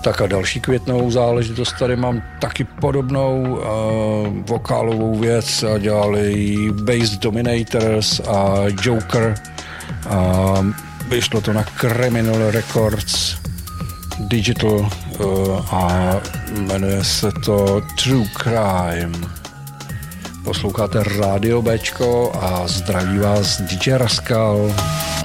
Tak a další květnovou záležitost tady mám taky podobnou vokálovou věc a dělali Bass Dominators a Joker a vyšlo to na Criminal Records Digital a jmenuje se to True Crime. Posloucháte Rádio Bčko a zdraví vás DJ Rascal.